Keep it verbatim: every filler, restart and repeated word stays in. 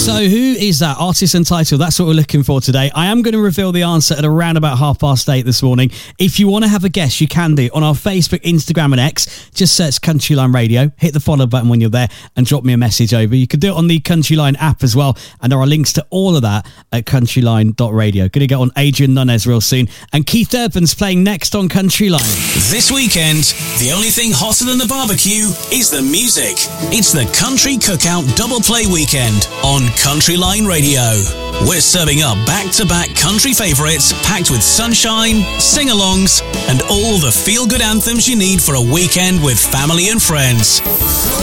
So who is that artist and title? That's what we're looking for today. I am going to reveal the answer at around about half past eight this morning. If you want to have a guess, you can do on our Facebook, Instagram and X. Just search Countryline Radio. Hit the follow button when you're there and drop me a message over. You can do it on the Countryline app as well. And there are links to all of that at countryline dot radio. Going to get on Adrian Nunez real soon. And Keith Urban's playing next on Countryline. This weekend, the only thing hotter than the barbecue is the music. It's the Country Cookout Double Play Weekend on Countryline Radio. We're serving up back-to-back country favourites packed with sunshine, sing-alongs, and all the feel-good anthems you need for a weekend with family and friends.